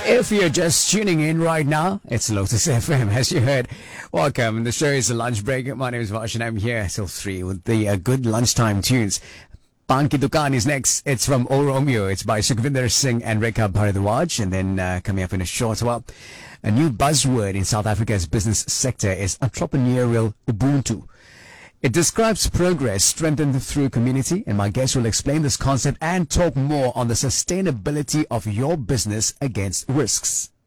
If you're just tuning in right now, it's Lotus FM, as you heard. Welcome. The show is a lunch break. My name is Vash and I'm here till 3 with the good lunchtime tunes. Pan Ki Dukaan is next. It's from O Romeo. It's by Sukhvinder Singh and Rekha Bharadwaj. And then coming up in a short while, a new buzzword in South Africa's business sector is entrepreneurial Ubuntu. It describes progress strengthened through community, and my guest will explain this concept and talk more on the sustainability of your business against risks.